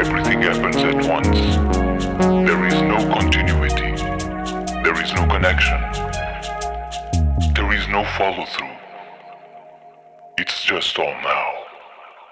everything happens at once. There is no continuity. There is no connection. There is no follow-through. It's just all now.